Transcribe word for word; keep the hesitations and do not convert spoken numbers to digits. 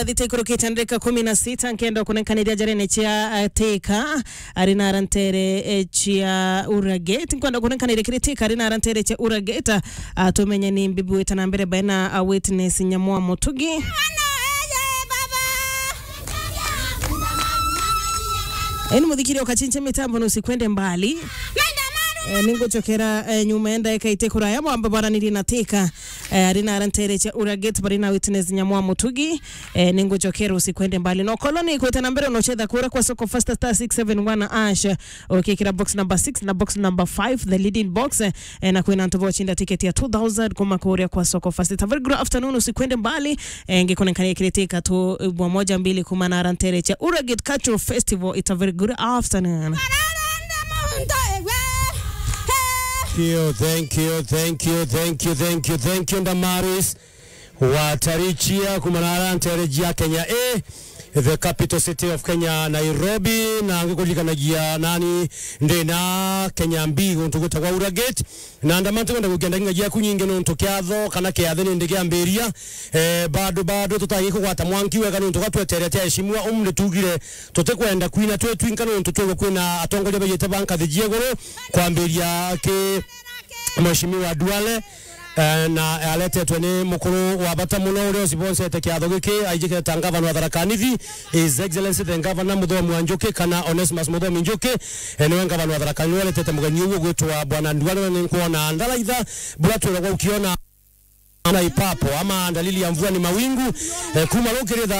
Dhite kurukita ndeka kumi na sita nkendo kunenkanidi ajarene chia teka arina arantere chia urageti nkwendo kunenkanidi kritika arina arantere chia urageta tumenye ni mbibu wetana mbere baina a witness Nyamwa Mutugi eni muthikiri okachinche mitambo nusikwende mbali E, ningo chokera e, nyuma enda eka itekura ya mwamba bwana nili nateka e, arina arantere cha urageti barina witness Nyamwa Mutugi e, ningo chokera usikwende mbali no koloni kweta nambere unochedha kura kwa soko fasta star six seven one ash okay kira box number six na box number five the leading box e, na kuena ntobo chinda ticket ya two thousand kuma kuria kwa soko fasta. It's a very good afternoon usikwende mbali e, ngekone kane kritika tu bwa moja mbili kuma na arantere cha urageti cultural festival. It's a very good afternoon. Thank you, thank you, thank you, thank you, thank you, thank you, Ndamaris. Watarichia kumanara nterejia Kenya A, the capital city of Kenya, Nairobi, na ngekuliko najia nani, ndena Kenya B, untukuta kwa urageti, na andamantu kwenda kugenda ngajia kunyinge nuntukiadho, kanake ya dheni ndege amberia, eh, bado bado tutahiko kwa tamuankiwe kanu untuka tuwe teretea ishimua umle tugire, tote kuenda kuina tuwe tuinkano untutuwe kuina atongo jaba yetabanka dhijie goro, kwa amberia ke Mheshimiwa Duale, na alete tuene mukuru wa batamuno ule osibonse teke adogeke ajike tangava no Tharaka-Nithi His Excellency the Governor Muthomi Wanjoke kana Onesmus Muthomi Njoke ene ngava no Tharaka-Nithi wale tete mugani ugo gwetwa bwana Duale ne nkuona ndalaitha bwatu kwa ukiona ana ipapo ama dalili ya mvua ni mawingu kuma lokere